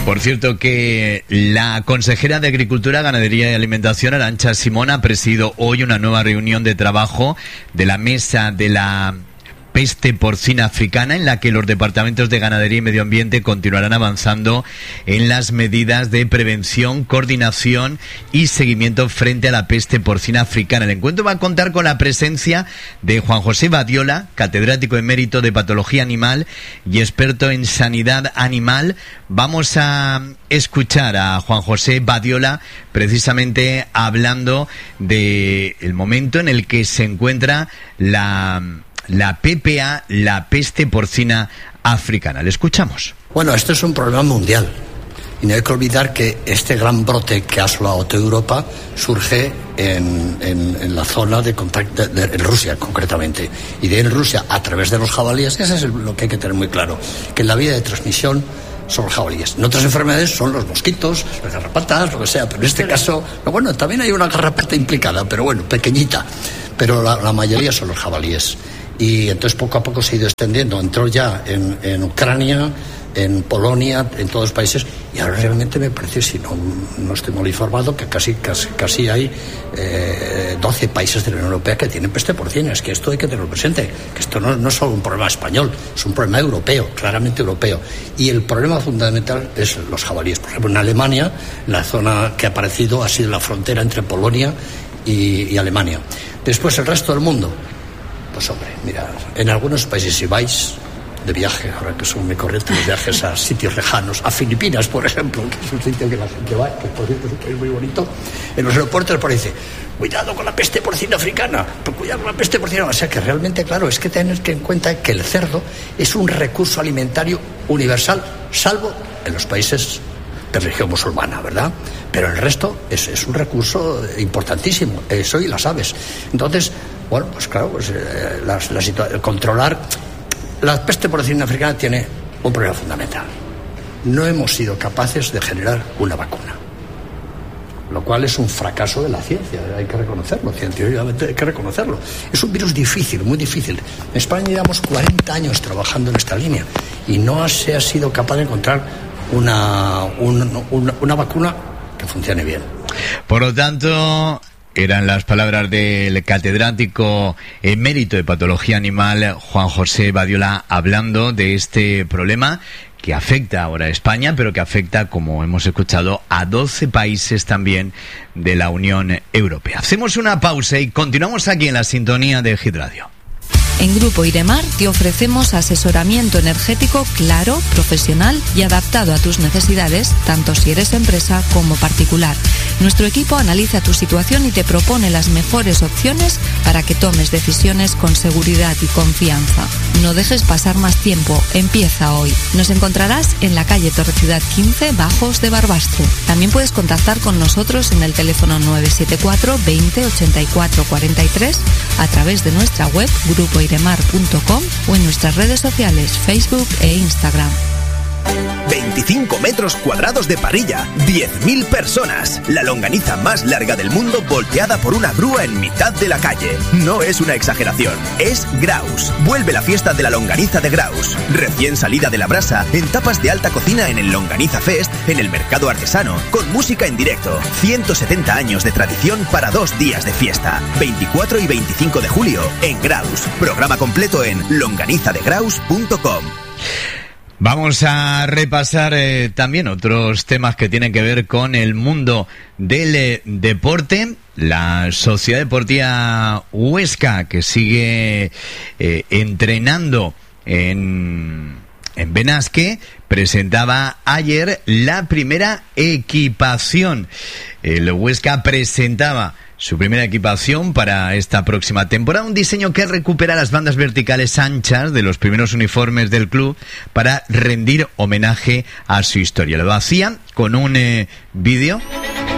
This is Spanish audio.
Por cierto que la consejera de Agricultura, Ganadería y Alimentación, Arantxa Simón, ha presidido hoy una nueva reunión de trabajo de la mesa de la peste porcina africana, en la que los departamentos de Ganadería y Medio Ambiente continuarán avanzando en las medidas de prevención, coordinación y seguimiento frente a la peste porcina africana. El encuentro va a contar con la presencia de Juan José Badiola, catedrático emérito de Patología Animal y experto en sanidad animal. Vamos a escuchar a Juan José Badiola precisamente hablando de el momento en el que se encuentra la PPA, la peste porcina africana. Le escuchamos. Bueno, esto es un problema mundial. Y no hay que olvidar que este gran brote que ha asolado toda Europa surge en la zona de contacto de Rusia, concretamente. Y de en Rusia, a través de los jabalíes, eso es lo que hay que tener muy claro, que la vía de transmisión son los jabalíes. En otras enfermedades son los mosquitos, las garrapatas, lo que sea, pero en este caso, bueno, también hay una garrapata implicada, pero bueno, pequeñita. Pero la mayoría son los jabalíes. Y entonces poco a poco se ha ido extendiendo. Entró ya en Ucrania, en Polonia, en todos los países, y ahora realmente me parece, si no estoy mal informado, que casi hay 12 países de la Unión Europea que tienen peste porcina. Es que esto hay que tenerlo presente, que esto no es solo un problema español, es un problema europeo, claramente europeo. Y el problema fundamental es los jabalíes. Por ejemplo, en Alemania, la zona que ha aparecido ha sido la frontera entre Polonia y Alemania. Después el resto del mundo. Pues hombre, mira, en algunos países si vais de viaje, ahora que son muy corrientes los viajes a sitios lejanos, a Filipinas, por ejemplo, que es un sitio que la gente va, que por cierto es un país muy bonito, en los aeropuertos parece, cuidado con la peste porcina africana, cuidado con la peste porcina. O sea que realmente, claro, es que tener en cuenta que el cerdo es un recurso alimentario universal, salvo en los países de religión musulmana, ¿verdad? Pero el resto es un recurso importantísimo, eso y las aves. Entonces, bueno, pues claro, pues controlar la peste porcina africana tiene un problema fundamental. No hemos sido capaces de generar una vacuna, lo cual es un fracaso de la ciencia, hay que reconocerlo, científicamente hay que reconocerlo. Es un virus difícil, muy difícil. En España llevamos 40 años trabajando en esta línea y no se ha sido capaz de encontrar una vacuna que funcione bien. Por lo tanto, eran las palabras del catedrático emérito de Patología Animal, Juan José Badiola, hablando de este problema que afecta ahora a España, pero que afecta, como hemos escuchado, a 12 países también de la Unión Europea. Hacemos una pausa y continuamos aquí en la sintonía de Hit Radio. En Grupo Iremar te ofrecemos asesoramiento energético claro, profesional y adaptado a tus necesidades, tanto si eres empresa como particular. Nuestro equipo analiza tu situación y te propone las mejores opciones para que tomes decisiones con seguridad y confianza. No dejes pasar más tiempo, empieza hoy. Nos encontrarás en la calle Torre-Ciudad 15, Bajos de Barbastro. También puedes contactar con nosotros en el teléfono 974 20 84 43 a través de nuestra web grupoiremar.com o en nuestras redes sociales Facebook e Instagram. 25 metros cuadrados de parrilla, 10.000 personas. La longaniza más larga del mundo volteada por una grúa en mitad de la calle. No es una exageración, es Graus. Vuelve la fiesta de la longaniza de Graus. Recién salida de la brasa, en tapas de alta cocina en el Longaniza Fest, en el Mercado Artesano, con música en directo. 170 años de tradición para 2 días de fiesta. 24 y 25 de julio en Graus. Programa completo en longanizadegraus.com. Vamos a repasar también otros temas que tienen que ver con el mundo del deporte. La Sociedad Deportiva Huesca, que sigue entrenando en Benasque, presentaba ayer la primera equipación. El Huesca presentaba su primera equipación para esta próxima temporada, un diseño que recupera las bandas verticales anchas de los primeros uniformes del club para rendir homenaje a su historia. Lo hacían con un vídeo